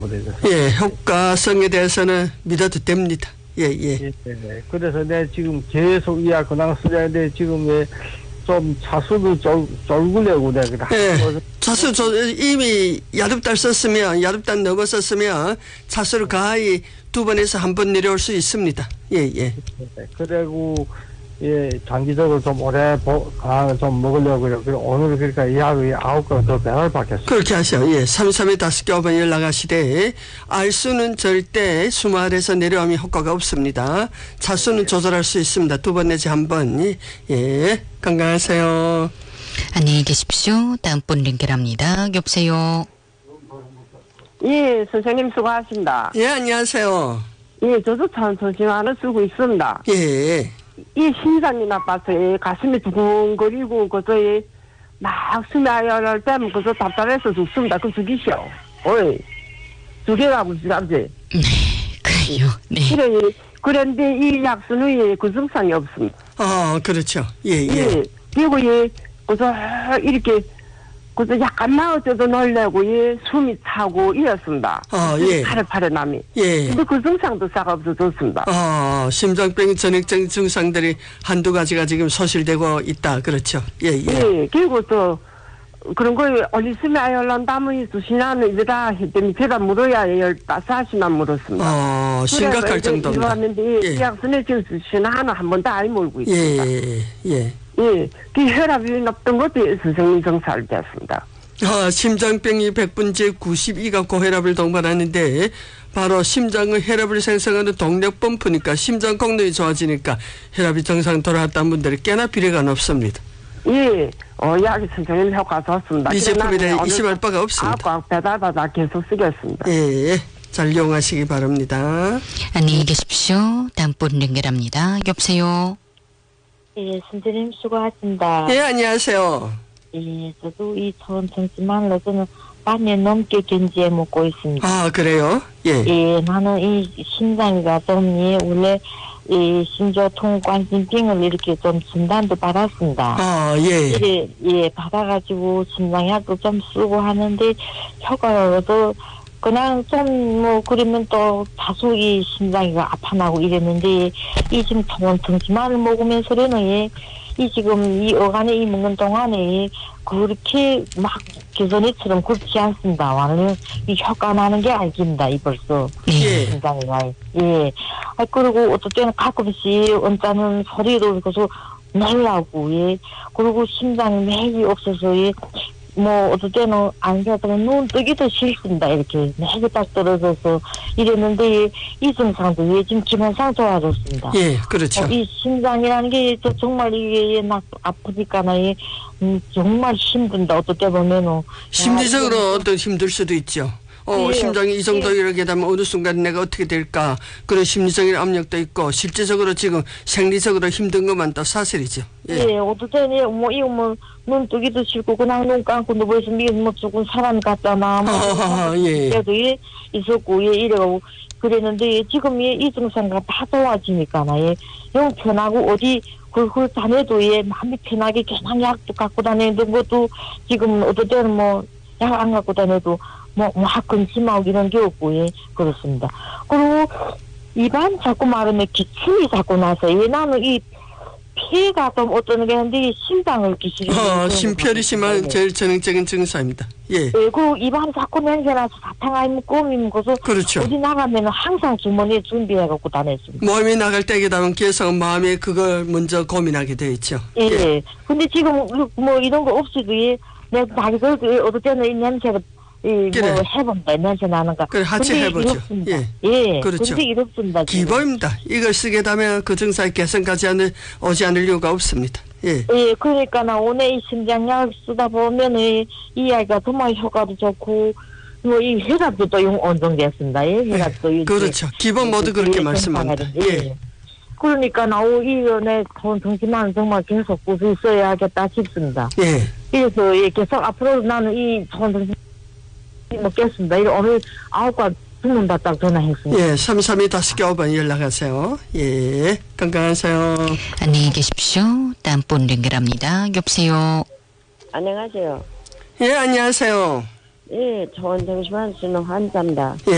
예, 효과성에 대해서는 믿어도 됩니다. 예, 예. 예, 네. 그래서 내 지금 계속 이야 근황 쓰자는데 지금 좀 차수도 쫄구려고 내가. 예. 차수 이미 야릅달 썼으면 야릅달 넘어섰으면 차수를 가히 2번에서 1번 내려올 수 있습니다. 예, 예. 그리고 예, 장기적으로 좀 오래 좀 먹으려고 그래요. 오늘 그러니까 약이 9건 더 배를 받겠어요. 그렇게 하세요. 예, 332 5번 연락하시되 알수는 절대 수말에서 내려오면 효과가 없습니다. 차수는 조절할 수 있습니다. 2번 내지 1번. 예, 건강하세요. 안녕히 계십시오. 다음 분 연결합니다. 여보세요. 예, 선생님 수고하십니다. 예, 안녕하세요. 예, 저도 참 전화를 쓰고 있습니다. 예. 이 심장이 나빠서 가슴이 두근거리고 그저 막 숨이 아야할 때면 그저 답답해서 죽습니다. 그 죽이시오. 어이, 죽여가고 싶지. 네, 그래요. 네. 그런데 이 약수는 그 증상이 없습니다. 그렇죠. 예. 그리고 그저 이렇게 그저 약간만 어쩌도 놀래고 숨이 차고 이랬습니다. 예. 파릇파릇함이. 예. 근데 그 증상도 싹 없어졌습니다. 심장병 전액적인 증상들이 한두 가지가 지금 소실되고 있다. 그렇죠. 예. 그리고 또 그런 거에 얼리스미 아열란 담의 수신하는 이거다 했더니 제가 물어야 15시만 물었습니다. 심각할 정도입니다. 그런데 약선에 지금 수신하는 한 번 다 알물고 있습니다. 예. 그 혈압이 높던 것도 선생님 정사를 됐습니다. 심장병이 100분째 92가 고혈압을 동반하는데 바로 심장의 혈압을 생성하는 동력 펌프니까 심장功能이 좋아지니까 혈압이 정상 돌아왔다는 분들이 꽤나 비례가 높습니다. 예, 약이 선생님 효과 좋습니다. 미제품에 대해 의심할 바가 없습니다. 배달받아 계속 쓰겠습니다. 예, 잘 이용하시기 바랍니다. 안녕히 계십시오. 다음 분 연결합니다. 여보세요. 예, 선생님 수고하십니다. 예, 안녕하세요. 예, 저도 이 정치만으로 저는 반년 넘게 견지해 먹고 있습니다. 그래요? 예, 나는 이 심장이가 좀, 원래 이 심조통관심병을 이렇게 좀 진단도 받았습니다. 예, 받아가지고 심장약도 좀 쓰고 하는데 효과도 그냥 좀 그러면 또 자숙이 심장이가 아파나고 이랬는데 이 지금 정치만을 먹으면서는 이 지금 이 어간에 이 먹는 동안에 그렇게 막 기존에처럼 그렇지 않습니다. 완전 이 효과 나는 게 알깁니다. 이 벌써 심장이가 그리고 어떨 때는 가끔씩 언짢은 소리도 그래서 날라고 그리고 심장이 맥이 없어서 어떨 때는 안 그러다가 눈 뜨기도 싫습니다. 이렇게 맥이 딱 떨어져서 이랬는데 이 증상도 지금 기본상 좋아졌습니다. 예, 그렇죠. 이 심장이라는 게 정말 이게 막 아프니까나 정말 힘든다. 어떨 때 보면은 심리적으로 어떤 힘들 수도 있죠. 심장이 이 정도 이렇게 되면 어느 순간 내가 어떻게 될까 그런 심리적인 압력도 있고 실제적으로 지금 생리적으로 힘든 것만 또 사실이죠. 어떨 때는 눈 뜨기도 싫고 그냥 눈 감고 누워있으면 이게 죽은 사람 같잖아. 그래도 있었고 이래가고 그랬는데 지금 이 증상가 다 좋아지니까 영 편하고 어디 그 다녀도 마음이 편하게 그냥 약도 갖고 다니는 것도 지금 어떨 때는 약 안 갖고 다녀도 막 근심하고 이런 게 없고 그렇습니다. 그리고 입안 자꾸 마르면 기침이 자꾸 나서 나는 이 폐가 좀 어떤 게 있는데 심장을 기시는 심혈이 심한 제일 전형적인 증상입니다. 그리고 입안 자꾸 냄새 나서 사탕 아니면 껌이면 그래서 그렇죠. 어디 나가면 항상 주머니에 준비해 갖고 다녔습니다. 모임에 나갈 때에 되면 계속 마음에 그걸 먼저 고민하게 돼 있죠. 근데 지금 이런 거 없이도 내가 자기 그래도 어떨 때는 이 냄새가 해본다. 냄새 나는가. 그래, 같이 해보죠. 그렇죠. 근데 이렇습니다. 기본입니다. 이걸 쓰게 되면 그 증상이 개선까지 오지 않을 이유가 없습니다. 그러니까 나 오늘 이 심장약 쓰다 보면 이 아이가 정말 효과도 좋고 이 혈압도 또 안정됐습니다. 혈압도 그렇죠. 기본 모두 그렇게 말씀합니다. 그러니까 나 이번에 정신만 정말 계속 꾸준히 써야겠다 싶습니다. 그래서 계속 앞으로 나는 이 정신 먹겠습니다. 오늘 9과 주문다 딱 전화했습니다. 332 5번 연락하세요. 건강하세요. 안녕히 계십시오. 다음 분 연결합니다. 여보세요. 안녕하세요. 안녕하세요. 좋은 정신만 쓰는 환자입니다.